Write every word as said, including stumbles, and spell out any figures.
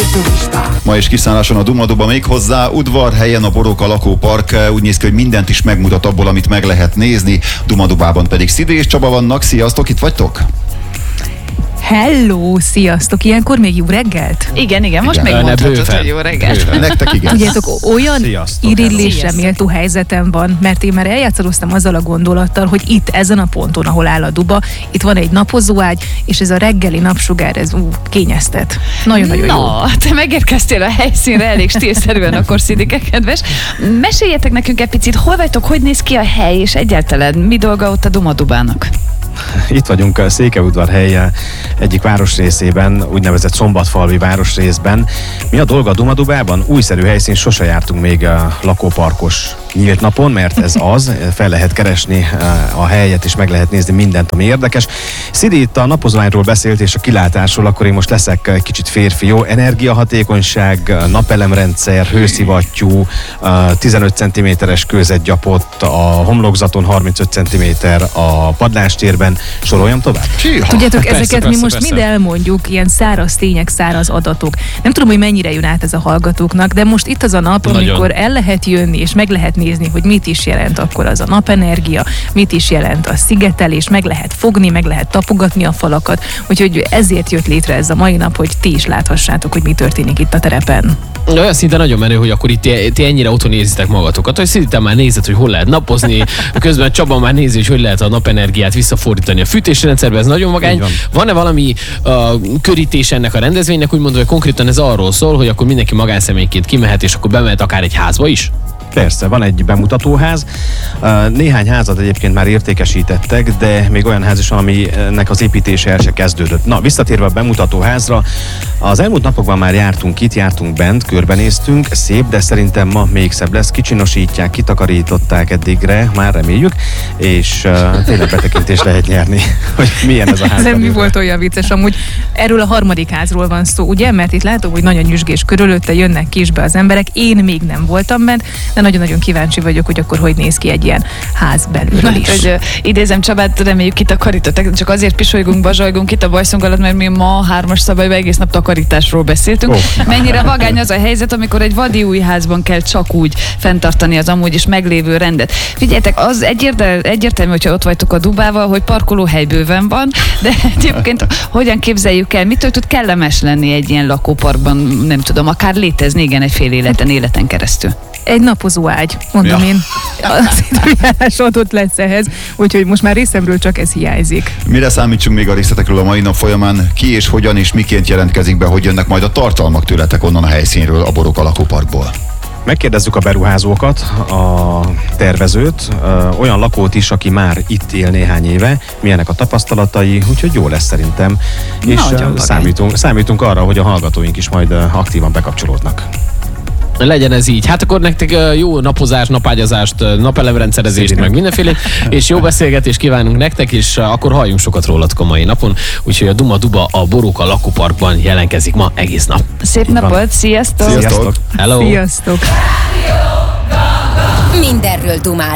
Ma is kiszálláson a Dumaduba, még hozzá udvarhelyen a Boróka lakópark. Úgy néz ki, hogy mindent is megmutat abból, amit meg lehet nézni. Dumadubában pedig Szidi és Csaba vannak. Sziasztok, itt vagytok? Hello, sziasztok! Ilyenkor még jó reggelt? Igen, igen, most Igen. megmondhatod, hogy jó reggelt. Bőven. Nektek igen. Tudjátok, olyan Sziasztok, irigylésre hello. méltó helyzetem van, mert én már eljátszadoztam azzal a gondolattal, hogy itt ezen a ponton, ahol áll a Duba, itt van egy napozóágy, és ez a reggeli napsugár, ez ú, kényeztet. Nagyon-nagyon jó. Na, te megérkeztél a helyszínre elég stílszerűen, akkor Szidike kedves. Meséljetek nekünk egy picit, hol vagytok, hogy néz ki a hely, és egyáltalán mi dolga ott a Dumadubának? Itt vagyunk a Székelyudvarhely egyik városrészében, úgynevezett Szombatfalvi városrészben. Mi a dolga a Dumadubában? Újszerű helyszín, sose jártunk még a lakóparkos nyílt napon, mert ez az, fel lehet keresni a helyet, és meg lehet nézni mindent, ami érdekes. Szidi itt a napozóányról beszélt, és a kilátásról, akkor én most leszek egy kicsit férfi, jó? Energiahatékonyság, napelemrendszer, hőszivattyú, tizenöt centiméteres kőzetgyapott, a homlokzaton harmincöt centiméter, a padlástérben, soroljam tovább? Csiha. Tudjátok, Persze, ezeket persze, mi most persze. mind elmondjuk, ilyen száraz tények, száraz adatok. Nem tudom, hogy mennyire jön át ez a hallgatóknak, de most itt az a nap, Nagyon. amikor el lehet jönni, és meg lehet nézni, hogy mit is jelent akkor az a napenergia, mit is jelent a szigetelés, meg lehet fogni, meg lehet tapogatni a falakat. Úgyhogy ezért jött létre ez a mai nap, hogy ti is láthassátok, hogy mi történik itt a terepen. Olyan szinte nagyon menő, hogy akkor itt ti, ti ennyire otthon érzitek magatokat, hogy Szidi, te már nézed, hogy hol lehet napozni, közben Csaba már nézi, hogy hogy lehet a napenergiát visszafordítani a fűtési rendszerbe, ez nagyon magány. Van. Van-e valami uh, körítés ennek a rendezvénynek, úgy mondva, hogy konkrétan ez arról szól, hogy akkor mindenki magánszemélyként kimehet, és akkor bemehet akár egy házba is? Persze, van egy bemutatóház. Néhány házat egyébként már értékesítettek, de még olyan ház is van, aminek az építése el se kezdődött. Na, visszatérve a bemutatóházra, az elmúlt napokban már jártunk itt, jártunk bent, körbenéztünk, szép, de szerintem ma még szebb lesz. Kicsinosítják, kitakarították eddigre, már reméljük, és uh, tényleg betekintést lehet nyerni, hogy milyen ez a ház. Nem mi volt olyan vicces, amúgy erről a harmadik házról van szó, ugye? Mert itt látom, hogy nagyon nyüzsgés körülötte, jönnek ki is be az emberek. Én még nem voltam bent, de nagyon-nagyon kíváncsi vagyok, hogy akkor hogy néz ki egy ilyen ház belülről is. Hogy, uh, idézem Csabát, reméljük kitakarítottak, csak azért pisolygunk, bazsolygunk itt a bajszunk alatt, mert mi ma a hármas szabályban egész nap takarításról beszéltünk. Oh. Mennyire vagány az a helyzet, amikor egy vadi új házban kell csak úgy fenntartani az amúgy is meglévő rendet. Figyeljetek, az egyértelmű, egyértelmű, hogyha ott vagytok a Dubával, hogy parkolóhely bőven van, de egyébként hogyan képzeljük el, mitől tud kellemes lenni egy ilyen lakóparkban, nem tudom, akár létezni, igen, egy fél életen, életen keresztül. Egy napozó ágy, mondom Ja. én. Az időjárás adott lesz ehhez, úgyhogy most már részemről csak ez hiányzik. Mire számítsunk még a részletekről a mai nap folyamán? Ki és hogyan és miként jelentkezik be, hogy jönnek majd a tartalmak tőletek onnan a helyszínről, a Boróka lakóparkból? Megkérdezzük a beruházókat, a tervezőt, ö, olyan lakót is, aki már itt él néhány éve, milyenek a tapasztalatai, úgyhogy jó lesz szerintem. És Nagyon ö, vagány. számítunk, számítunk arra, hogy a hallgatóink is majd ö, aktívan bekapcsolódnak. Legyen ez így. Hát akkor nektek uh, jó napozást, napágyazást, uh, napelemrendszerezést, Szépen. meg mindenféle, és jó beszélgetést kívánunk nektek, és uh, akkor halljunk sokat rólatok a mai napon. Úgyhogy a Dumaduba a Boróka lakóparkban jelentkezik ma egész nap. Szép van. napot, sziasztok! Sziasztok! Hello! Sziasztok! Mindenről dumál.